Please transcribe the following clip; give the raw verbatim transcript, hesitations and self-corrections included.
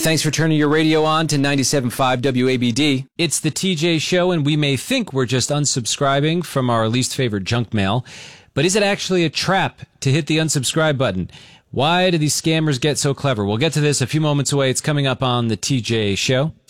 Thanks for turning your radio on to ninety-seven point five W A B D. It's the T J Show, and we may think we're just unsubscribing from our least favorite junk mail, but is it actually a trap to hit the unsubscribe button? Why do these scammers get so clever? We'll get to this a few moments away. It's coming up on the T J Show.